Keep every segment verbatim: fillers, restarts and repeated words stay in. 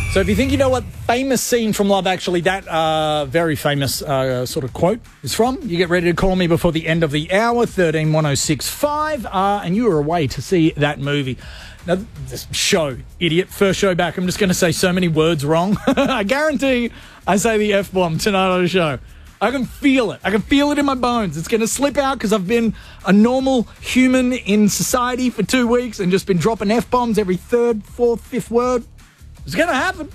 So if you think you know what famous scene from Love Actually that uh, very famous uh, sort of quote is from, you get ready to call me before the end of the hour, thirteen one oh six five, uh, and you are away to see that movie. Now, this show, idiot, first show back, I'm just going to say so many words wrong. I guarantee I say the F-bomb tonight on the show. I can feel it. I can feel it in my bones. It's going to slip out because I've been a normal human in society for two weeks and just been dropping F-bombs every third, fourth, fifth word. It's going to happen.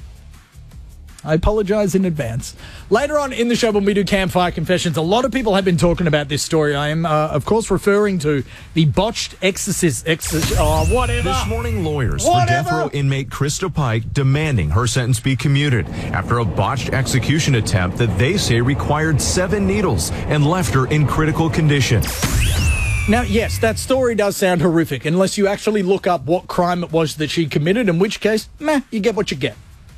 I apologize in advance. Later on in the show when we do Campfire Confessions, a lot of people have been talking about this story. I am, uh, of course, referring to the botched exorcist... Exorcist oh, whatever. This morning, lawyers whatever. for death row inmate Krista Pike demanding her sentence be commuted after a botched execution attempt that they say required seven needles and left her in critical condition. Now, yes, that story does sound horrific, unless you actually look up what crime it was that she committed, in which case, meh, you get what you get.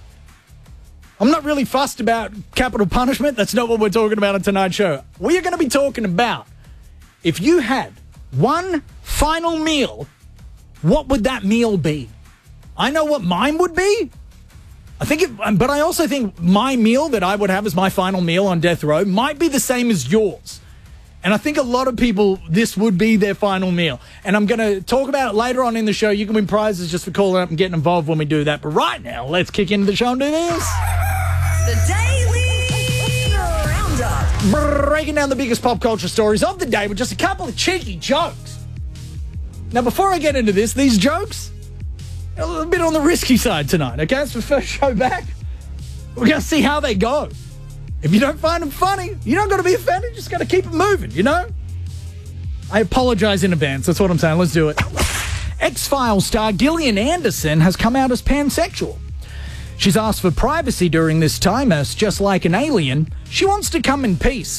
I'm not really fussed about capital punishment. That's not what we're talking about on tonight's show. We are going to be talking about, if you had one final meal, what would that meal be? I know what mine would be. I think it, but I also think my meal that I would have as my final meal on death row might be the same as yours. And I think a lot of people, this would be their final meal. And I'm going to talk about it later on in the show. You can win prizes just for calling up and getting involved when we do that. But right now, let's kick into the show and do this. The Daily Roundup. Breaking down the biggest pop culture stories of the day with just a couple of cheeky jokes. Now, before I get into this, these jokes are a little bit on the risky side tonight, okay? It's the first show back. We're going to see how they go. If you don't find them funny, you don't got to be offended. You just got to keep it moving, you know? I apologize in advance. That's what I'm saying. Let's do it. X-Files star Gillian Anderson has come out as pansexual. She's asked for privacy during this time as, just like an alien, she wants to come in peace.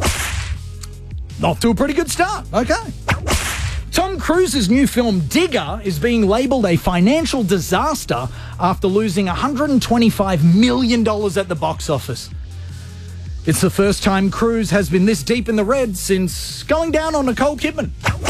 Off to a pretty good start. Okay. Tom Cruise's new film Digger is being labelled a financial disaster after losing one hundred twenty-five million dollars at the box office. It's the first time Cruise has been this deep in the red since going down on Nicole Kidman.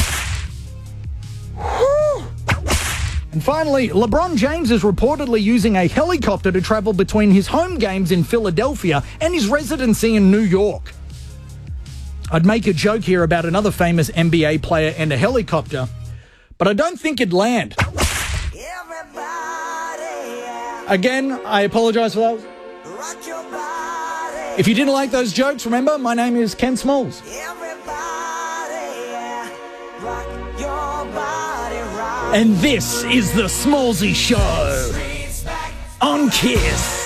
And finally, LeBron James is reportedly using a helicopter to travel between his home games in Philadelphia and his residency in New York. I'd make a joke here about another famous N B A player and a helicopter, but I don't think it'd land. Again, I apologize for that. If you didn't like those jokes, remember, my name is Ken Smalls. And this is the Smallsy Show on Kiss.